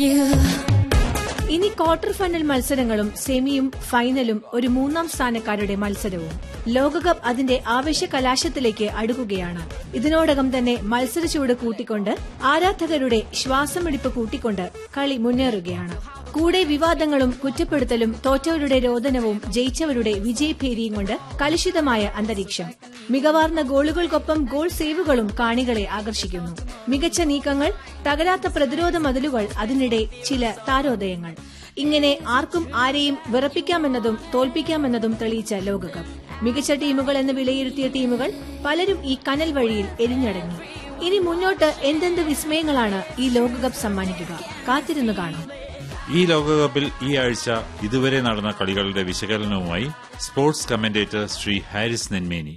ഇനി quarter final മത്സരങ്ങളും സെമിയും ഫൈനലും ഒരു മൂന്നാം സ്ഥാനക്കാരുടെ മത്സരവും. ലോകകപ്പ് അതിന്റെ ആവേശ കലാശത്തിലേക്ക് അടുക്കുകയാണ്. ഇതിനോടകം തന്നെ മത്സരചൂട് കൂട്ടിക്കൊണ്ട് ആരാധകരുടെ ശ്വാസമെടുപ്പ് കൂട്ടിക്കൊണ്ട് കളി മുന്നേറുകയാണ്. കൂടെ വിവാദങ്ങളും കുറ്റപ്പെടുത്തലും തോറ്റവരുടെ രോദനവും ജയിച്ചവരുടെ വിജയഭേരിയും കൊണ്ട് കലുഷിതമായ അന്തരീക്ഷം. മികവാർന്ന ഗോളുകൾക്കൊപ്പം ഗോൾ സേവുകളും കാണികളെ ആകർഷിക്കുന്നു. മികച്ച നീക്കങ്ങൾ, തകരാത്ത പ്രതിരോധ മതിലുകൾ, അതിനിടെ ചില താരോദയങ്ങൾ. ഇങ്ങനെ ആർക്കും ആരെയും വിറപ്പിക്കാമെന്നതും തോൽപ്പിക്കാമെന്നതും തെളിയിച്ച ലോകകപ്പ്. മികച്ച ടീമുകൾ എന്ന് വിലയിരുത്തിയ ടീമുകൾ പലരും ഈ കനൽ വഴിയിൽ എരിഞ്ഞടങ്ങി. ഇനി മുന്നോട്ട് എന്തെന്ത് വിസ്മയങ്ങളാണ് ഈ ലോകകപ്പ് സമ്മാനിക്കുക? കാത്തിരുന്നു കാണാം. ഈ ലോകകപ്പിൽ ഈ ആഴ്ച ഇതുവരെ നടന്ന കളികളുടെ വിശകലനവുമായി സ്പോർട്സ് കമന്റേറ്റർ ശ്രീ ഹാരിസ് നെന്മേനി.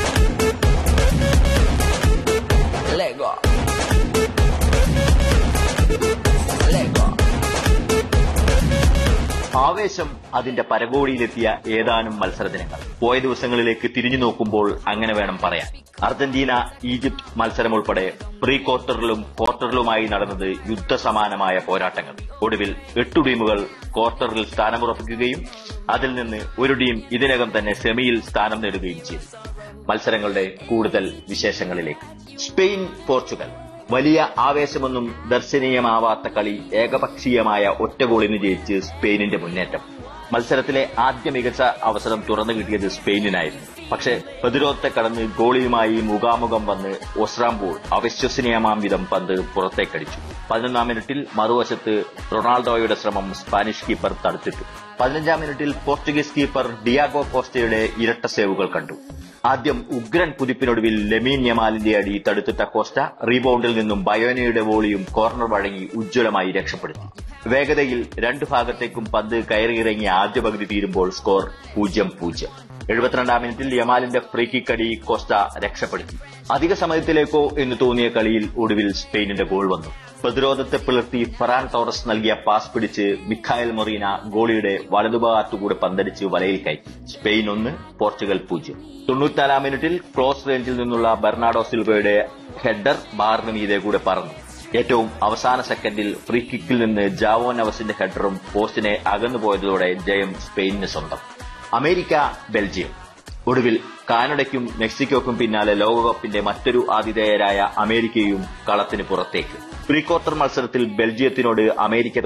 ആവേശം അതിന്റെ പരകോടിയിലെത്തിയ ഏതാനും മത്സരദിനങ്ങൾ. പോയ ദിവസങ്ങളിലേക്ക് തിരിഞ്ഞു നോക്കുമ്പോൾ അങ്ങനെ വേണം പറയാൻ. അർജന്റീന ഈജിപ്ത് മത്സരം ഉൾപ്പെടെ പ്രീ ക്വാർട്ടറിലും ക്വാർട്ടറിലുമായി നടന്നത് യുദ്ധസമാനമായ പോരാട്ടങ്ങൾ. ഒടുവിൽ 8 ടീമുകൾ ക്വാർട്ടറിൽ സ്ഥാനമുറപ്പിക്കുകയും അതിൽ നിന്ന് ഒരു ടീം ഇതിനകം തന്നെ സെമിയിൽ സ്ഥാനം നേടുകയും ചെയ്തു. മത്സരങ്ങളുടെ കൂടുതൽ വിശേഷങ്ങളിലേക്ക്. Spain Portugal. വലിയ ആവേശമൊന്നും ദർശനീയമാവാത്ത കളി ഏകപക്ഷീയമായ ഒറ്റ ഗോളിന് ജയിച്ച് സ്പെയിനിന്റെ മുന്നേറ്റം. മത്സരത്തിലെ ആദ്യ മികച്ച അവസരം തുറന്നു കിട്ടിയത് സ്പെയിനിനായിരുന്നു. പക്ഷേ പ്രതിരോധത്തെ കടന്ന് ഗോളിയുമായി മുഖാമുഖം വന്ന് ഒസ്രാംബോൾ അവിശ്വസനീയമാം വിധം പന്ത് പുറത്തേക്കടിച്ചു. 11-ാം മിനിറ്റിൽ മറുവശത്ത് റൊണാൾഡോയുടെ ശ്രമം സ്പാനിഷ് കീപ്പർ തടുത്തിട്ടു. 15-ാം മിനിറ്റിൽ പോർച്ചുഗീസ് കീപ്പർ ഡിയാഗോ കോസ്റ്റയുടെ ഇരട്ട സേവുകൾ കണ്ടു. ആദ്യം ഉഗ്രൻ കുതിപ്പിനൊടുവിൽ ലെമീൻ യമാലിന്റെ അടി തടുത്തിട്ട കോസ്റ്റ റീബൌണ്ടിൽ നിന്നും ബയോനയുടെ വോളിയും കോർണർ വഴങ്ങി ഉജ്ജ്വലമായി രക്ഷപ്പെടുത്തി. വേഗതയിൽ രണ്ടു ഭാഗത്തേക്കും പന്ത് കയറിയിറങ്ങിയ ആദ്യ പകുതി തീരുമ്പോൾ സ്കോർ 0-0. 72-ാം മിനിറ്റിൽ യമാലിന്റെ ഫ്രീ കിക്ക് അടി കോസ്റ്റ രക്ഷപ്പെടുത്തി. അധിക സമയത്തിലേക്കോ എന്ന് തോന്നിയ കളിയിൽ ഒടുവിൽ സ്പെയിനിന്റെ ഗോൾ വന്നു. പ്രതിരോധത്തെ പിളർത്തി ഫെറാൻ ടോറസ് നൽകിയ പാസ് പിടിച്ച് മിഖായൽ മൊറീന ഗോളിയുടെ വലതുഭാഗത്തുകൂടെ പന്തടിച്ച് വലയിൽ കയറ്റി. Spain 1, Portugal 0. 94-ാം മിനിറ്റിൽ ക്ലോസ് റേഞ്ചിൽ നിന്നുള്ള ബെർണാഡോ സിൽവയുടെ ഹെഡർ ബാറിന് മീതെ കൂടെ പറന്നു. ഏറ്റവും അവസാന സെക്കൻഡിൽ ഫ്രീ കിക്കിൽ നിന്ന് ജാവോ നവസിന്റെ ഹെഡറും പോസ്റ്റിനെ അകന്നുപോയതോടെ ജയം സ്പെയിനിന് സ്വന്തം. America Belgium. ഒടുവിൽ കാനഡയ്ക്കും മെക്സിക്കോയ്ക്കും പിന്നാലെ ലോകകപ്പിന്റെ മറ്റൊരു ആതിഥേയരായ അമേരിക്കയും കളത്തിന് പുറത്തേക്ക്. പ്രീ ക്വാർട്ടർ മത്സരത്തിൽ ബെൽജിയത്തിനോട് അമേരിക്ക